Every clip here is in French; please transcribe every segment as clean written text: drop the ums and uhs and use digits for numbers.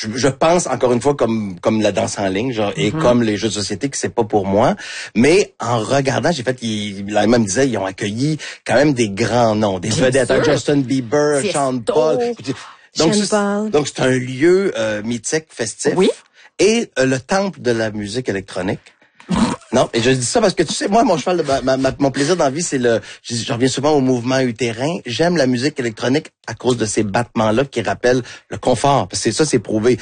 je pense encore une fois comme la danse en ligne, genre, et comme les jeux de société que c'est pas pour moi. Mais en regardant, j'ai fait, là, même disait, ils ont accueilli quand même des grands noms, des vedettes, Justin Bieber, Sean Paul. Donc c'est un lieu mythique, festif. Oui. Et le temple de la musique électronique. Non, et je dis ça parce que tu sais, moi, mon cheval, mon plaisir dans la vie, c'est je reviens souvent au mouvement utérin. J'aime la musique électronique à cause de ces battements-là qui rappellent le confort. Parce que c'est prouvé.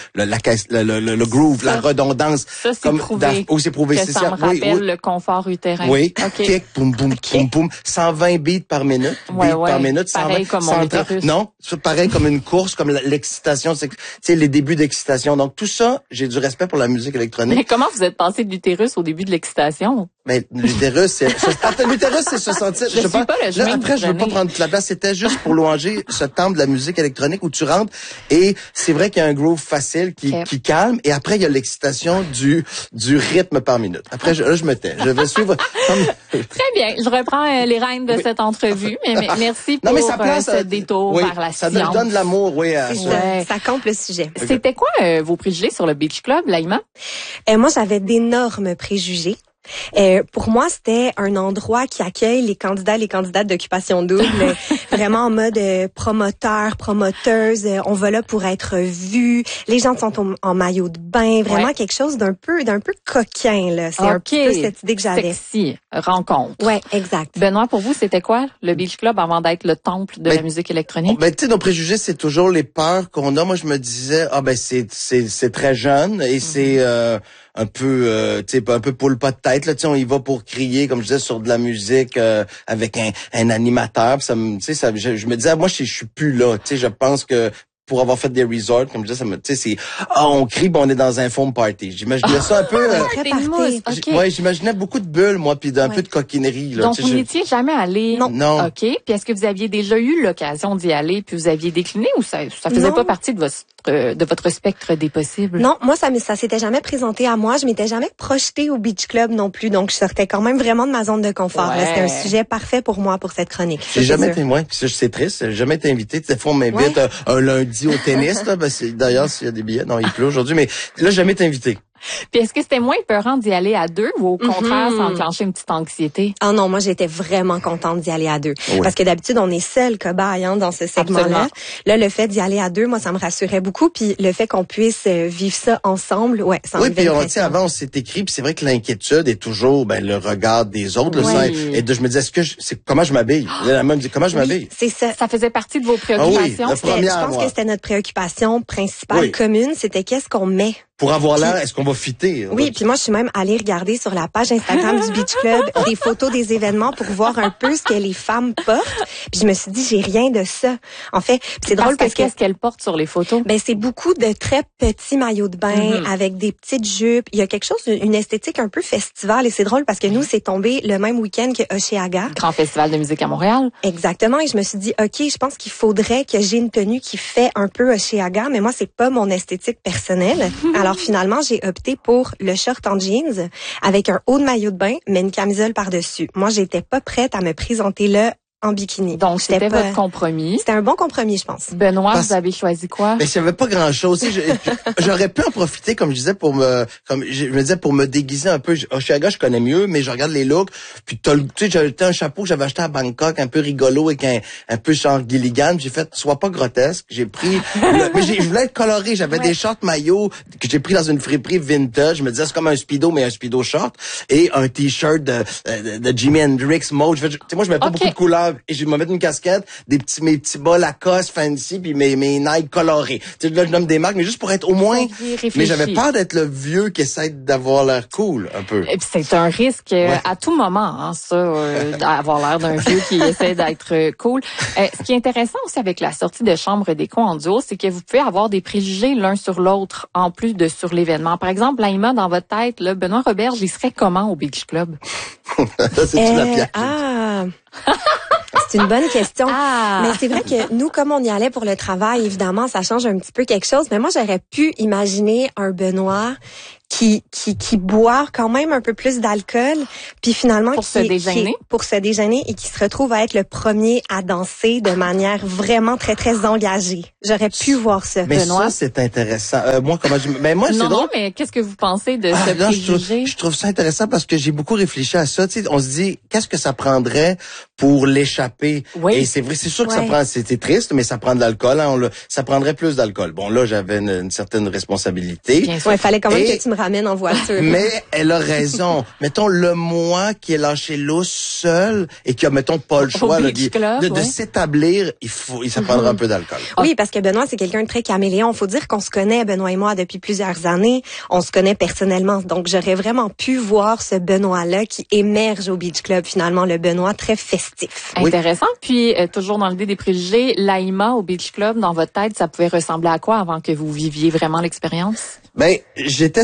Le groove, la redondance. Ça, c'est prouvé. C'est prouvé. Que ça me rappelle le confort utérin. Oui. Okay. Kick, boum, boum, boum, boum. 120 beats par minute. Par minute. Pareil 120, comme mon utérus. Non, c'est pareil comme une course, comme l'excitation. Tu sais, les débuts d'excitation. Donc, tout ça, j'ai du respect pour la musique électronique. Mais comment vous êtes passé de l'utérus au début de l'excitation? Mais l'utérus, l'utérus, c'est se sentir. Je suis pas le chemin. Après, je veux pas prendre toute la place. C'était juste pour louanger ce temple de la musique électronique où tu rentres et c'est vrai qu'il y a un groove facile qui calme et après il y a l'excitation du rythme par minute. Après, je me tais. Je vais suivre. Très bien. Je reprends les rênes de cette entrevue. Mais merci pour ce détour vers la ça science. Ça donne de l'amour, oui. Ça compte le sujet. C'était quoi vos préjugés sur le Beach Club, Laïma? Moi, j'avais d'énormes préjugés. Pour moi, c'était un endroit qui accueille les candidats et les candidates d'occupation double, vraiment en mode promoteur, promoteuse. On va là pour être vu. Les gens sont en maillot de bain, vraiment quelque chose d'un peu coquin là. C'est un peu cette idée que j'avais. Sexy, rencontre. Ouais, exact. Benoît, pour vous, c'était quoi le Beach Club avant d'être le temple de la musique électronique? Tu sais, nos préjugés, c'est toujours les peurs qu'on a. Moi, je me disais, c'est très jeune et c'est un peu poule pas de tête là, tu sais, on y va pour crier comme je disais sur de la musique avec un animateur, puis je me disais moi je suis plus là, tu sais, je pense que pour avoir fait des resorts, comme je disais, on crie, on est dans un foam party. J'imaginais ça un peu. J'imaginais beaucoup de bulles, moi, puis un peu de coquinerie. Là, donc, vous n'étiez jamais allé? Non. OK. Puis est-ce que vous aviez déjà eu l'occasion d'y aller, puis vous aviez décliné, ou ça faisait pas partie de votre spectre des possibles? Non, moi, ça s'était jamais présenté à moi. Je m'étais jamais projetée au Beach Club non plus. Donc, je sortais quand même vraiment de ma zone de confort. C'était un sujet parfait pour moi, pour cette chronique. J'ai jamais été, c'est triste. J'ai jamais été invité. Des fois, on m'invite un lundi au tennis, là. D'ailleurs, s'il y a des billets, non, il pleut aujourd'hui, mais là, j'ai jamais été invité. Puis est-ce que c'était moins peurant d'y aller à deux ou au contraire, ça enclenchait une petite anxiété? Ah non, moi j'étais vraiment contente d'y aller à deux. Parce que d'habitude, on est seul cobaye dans ce segment-là. Là, le fait d'y aller à deux, moi, ça me rassurait beaucoup. Puis le fait qu'on puisse vivre ça ensemble, ça me puis avant, on s'est écrit, puis c'est vrai que l'inquiétude est toujours le regard des autres. Et je me disais, comment je m'habille? La même dit, comment je m'habille? C'est ça. Ça faisait partie de vos préoccupations? Je pense que c'était notre préoccupation principale commune, c'était qu'est-ce qu'on met. Pour avoir l'air, est-ce qu'on va fitter? Oui, puis moi, je suis même allée regarder sur la page Instagram du Beach Club des photos des événements pour voir un peu ce que les femmes portent. Puis je me suis dit, j'ai rien de ça. En fait, c'est drôle parce que qu'est-ce qu'elles portent sur les photos? C'est beaucoup de très petits maillots de bain avec des petites jupes. Il y a quelque chose, une esthétique un peu festival. Et c'est drôle parce que nous, c'est tombé le même week-end que Oshéaga. Grand festival de musique à Montréal. Exactement. Et je me suis dit, OK, je pense qu'il faudrait que j'ai une tenue qui fait un peu Oshéaga, mais moi, c'est pas mon esthétique personnelle. Alors finalement, j'ai opté pour le short en jeans avec un haut de maillot de bain, mais une camisole par-dessus. Moi, j'étais pas prête à me présenter là en bikini. Donc, c'était votre compromis. C'était un bon compromis, je pense. Benoît, vous avez choisi quoi? Mais j'avais pas grand-chose. J'aurais pu en profiter, comme je disais, pour me déguiser un peu. Oshéaga, je connais mieux, mais je regarde les looks. Puis j'avais un chapeau que j'avais acheté à Bangkok, un peu rigolo, avec un peu genre Gilligan. J'ai fait, sois pas grotesque. J'ai pris, mais je voulais être coloré. J'avais des shorts maillots que j'ai pris dans une friperie vintage. Je me disais, c'est comme un speedo, mais un speedo short. Et un t-shirt de Jimi Hendrix mode. Moi, je mets pas beaucoup de couleurs. Et je vais me mettre une casquette, mes petits bas Lacoste fancy, puis mes Nike colorés. Tu sais, là, je nomme des marques, mais juste pour être au moins. Mais j'avais peur d'être le vieux qui essaie d'avoir l'air cool, un peu. Et puis c'est un risque à tout moment, d'avoir l'air d'un vieux qui essaie d'être cool. Ce qui est intéressant aussi avec la sortie de Chambre d'écho en duo, c'est que vous pouvez avoir des préjugés l'un sur l'autre, en plus de sur l'événement. Par exemple, Laïma, dans votre tête, là, Benoît Roberge, il serait comment au Beach Club? C'est la pièce. C'est une bonne question. Mais c'est vrai que nous, comme on y allait pour le travail, évidemment, ça change un petit peu quelque chose. Mais moi, j'aurais pu imaginer un Benoît qui boit quand même un peu plus d'alcool, puis finalement pour se déjeuner et qui se retrouve à être le premier à danser de manière vraiment très très engagée. J'aurais pu voir ça. Mais Benoît, ça c'est intéressant. Moi moi c'est drôle. Non, mais qu'est-ce que vous pensez de ce préjugé? Je trouve ça intéressant parce que j'ai beaucoup réfléchi à ça. Tu sais, on se dit qu'est-ce que ça prendrait pour l'échapper. Oui. Et c'est vrai, c'est sûr que ça prend. C'était triste, mais ça prend de l'alcool. Hein, ça prendrait plus d'alcool. Bon là, j'avais une certaine responsabilité. Bien sûr. Il fallait quand même que tu me ramènes en voiture. Mais elle a raison. Mettons, le moi qui est lâché lousse seul et qui a, mettons, pas le choix là, de s'établir, ça prendra un peu d'alcool. Oui, parce que Benoît, c'est quelqu'un de très caméléon. Faut dire qu'on se connaît, Benoît et moi, depuis plusieurs années. On se connaît personnellement. Donc, j'aurais vraiment pu voir ce Benoît-là qui émerge au Beach Club, finalement, le Benoît très festif. Intéressant. Puis, toujours dans l'idée des préjugés, l'Aïma au Beach Club, dans votre tête, ça pouvait ressembler à quoi avant que vous viviez vraiment l'expérience? Ben, j'étais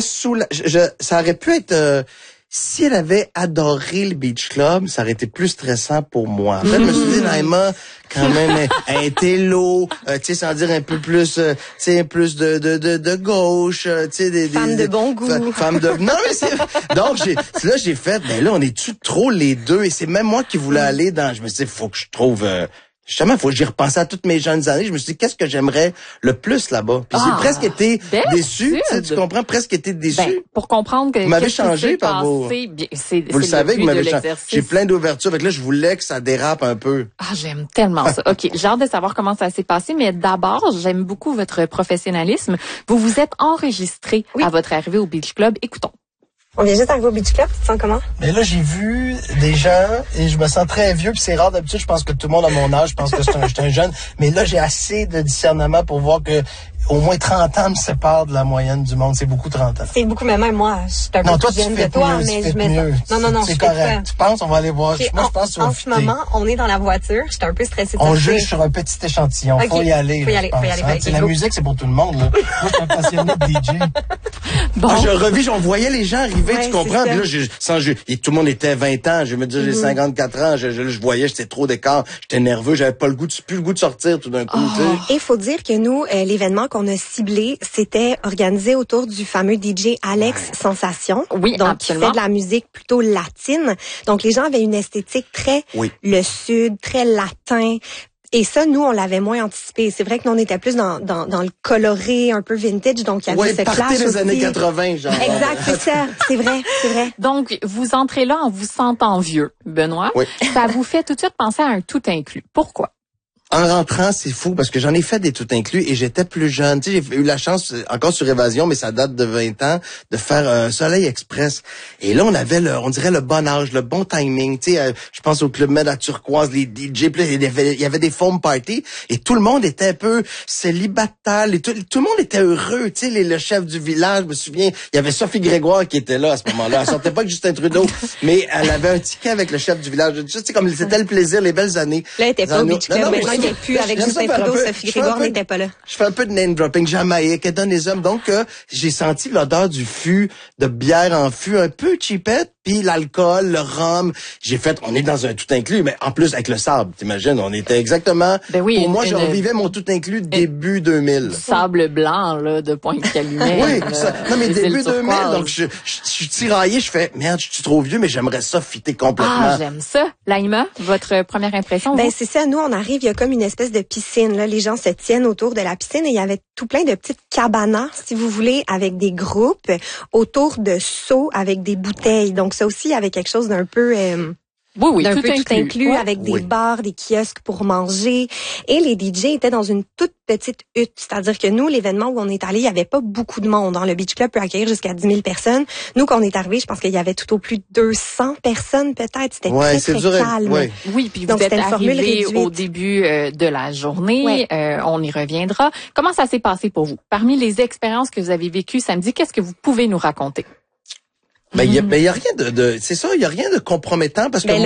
ça aurait pu être, si elle avait adoré le Beach Club, ça aurait été plus stressant pour moi. En fait, je me suis dit, Naïma, quand même, elle était low, tu sais, sans dire un peu plus, tu sais, plus de gauche, tu sais, des femme de bon goût. Femme de, non, mais c'est, donc, j'ai fait, ben là, on est-tu trop les deux? Et c'est même moi qui voulais aller je me suis dit, faut que je trouve, justement, faut que j'y repense à toutes mes jeunes années. Je me suis dit, qu'est-ce que j'aimerais le plus là-bas? Puis j'ai presque été déçu. Tu comprends? Presque été déçu. Ben, pour comprendre que vous m'avez changé par vos... Vous le savez que vous m'avez changé. J'ai plein d'ouvertures. Fait que là, je voulais que ça dérape un peu. Ah, j'aime tellement ça. OK, j'ai hâte de savoir comment ça s'est passé, mais d'abord, j'aime beaucoup votre professionnalisme. Vous vous êtes enregistré à votre arrivée au Beach Club. Écoutons. On vient juste d'arriver au Beach Club, tu te sens comment? Mais là, j'ai vu des gens et je me sens très vieux, puis c'est rare d'habitude, je pense que tout le monde à mon âge, je pense que j'étais un jeune, mais là, j'ai assez de discernement pour voir que au moins 30 ans me séparent de la moyenne du monde. C'est beaucoup 30 ans. C'est beaucoup, mais même moi, je suis un peu plus jeune que toi, mais je me sens... Non, c'est correct. Tu penses, on va aller voir. Okay, moi, je pense que en ce moment, on est dans la voiture. Je suis un peu stressée. On juge sur un petit échantillon. Okay. Faut y aller. Faut y aller. La musique, c'est pour tout le monde, là. Moi, je suis un passionné de DJ. Bon. Je revis, on voyait les gens arriver, tu comprends? Puis là, tout le monde était 20 ans. Je me dis, j'ai 54 ans. Je voyais, j'étais trop d'écart. J'étais nerveux. J'avais pas plus le goût de sortir tout d'un coup. Et il faut dire que nous, l'événement qu'on a ciblé, c'était organisé autour du fameux DJ Alex Sensation. Oui, donc, absolument. Qui fait de la musique plutôt latine. Donc, les gens avaient une esthétique très le sud, très latin. Et ça, nous, on l'avait moins anticipé. C'est vrai que nous, on était plus dans le coloré, un peu vintage. Donc, il y avait ce clash des années 80, genre. Exact, c'est ça. C'est vrai. Donc, vous entrez là en vous sentant vieux, Benoît. Oui. Ça vous fait tout de suite penser à un tout inclus. Pourquoi? En rentrant, c'est fou parce que j'en ai fait des tout inclus et j'étais plus jeune. Tu sais, j'ai eu la chance, encore sur Évasion, mais ça date de 20 ans, de faire Soleil Express. Et là, on avait on dirait le bon âge, le bon timing. Tu sais, je pense au Club Med à Turquoise, les DJ, puis il y avait des foam parties et tout le monde était un peu célibataire. Et tout le monde était heureux. Tu sais, le chef du village, je me souviens, il y avait Sophie Grégoire qui était là à ce moment-là. Elle sortait pas avec Justin Trudeau, mais elle avait un ticket avec le chef du village. Tu sais, comme c'était le plaisir, les belles années. Là, elle était pas au Beach Club. Il n'y a plus avec Justin Trudeau, Sophie Grégoire n'était pas là. Je fais un peu de name dropping, Jamaïque, elle donne les hommes. Donc, j'ai senti l'odeur du fût, de bière en fût, un peu cheapette, puis l'alcool, le rhum. On est dans un tout inclus, mais en plus avec le sable, t'imagines, on était exactement... pour moi, je revivais mon tout inclus début 2000. Sable blanc, là, de Pointe-Calumet. Oui, non, mais début 2000, donc je suis tiraillé, je fais, merde, je suis trop vieux, mais j'aimerais ça fitter complètement. Ah, j'aime ça. Laïma, votre première impression? Ben, c'est ça, nous, on arrive, il y a comme une espèce de piscine, là, les gens se tiennent autour de la piscine et il y avait tout plein de petites cabanas, si vous voulez, avec des groupes autour de seaux avec des bouteilles. Donc ça aussi, il y avait quelque chose d'un peu... Oui, d'un tout peu tout inclus avec des bars, des kiosques pour manger. Et les DJ étaient dans une toute petite hutte. C'est-à-dire que nous, l'événement où on est allé, il y avait pas beaucoup de monde. Le Beach Club peut accueillir jusqu'à 10 000 personnes. Nous, quand on est arrivé, je pense qu'il y avait tout au plus 200 personnes peut-être. C'était très, très calme. Oui, puis vous êtes arrivé au début de la journée. On y reviendra. Comment ça s'est passé pour vous? Parmi les expériences que vous avez vécues samedi, qu'est-ce que vous pouvez nous raconter? Ben, il y a rien c'est ça, il y a rien de compromettant parce que moi,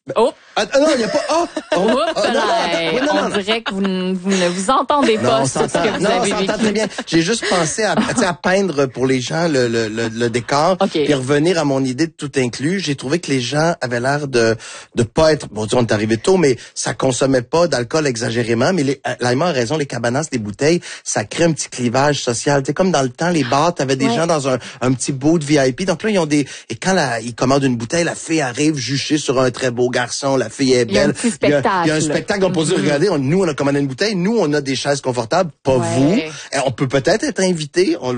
Oh! Ah, non, il n'y a pas... On dirait que vous ne vous entendez pas sur ce que vous avez vécu. Très bien. J'ai juste pensé à peindre pour les gens le décor, puis revenir à mon idée de tout inclus. J'ai trouvé que les gens avaient l'air de pas être... Bon, on est arrivé tôt, mais ça consommait pas d'alcool exagérément. Mais Laïma a raison, les cabanas, les bouteilles, ça crée un petit clivage social. Tu sais, comme dans le temps, les bars, t'avais des gens dans un petit bout de VIP. Donc là, ils ont des... Et quand ils commandent une bouteille, la fille arrive juchée sur un très beau garçon, la fille est belle. Il y a un petit spectacle. Il y a un spectacle. On peut dire, regardez, nous, on a commandé une bouteille. Nous, on a des chaises confortables. Pas vous. Et on peut peut-être être invité.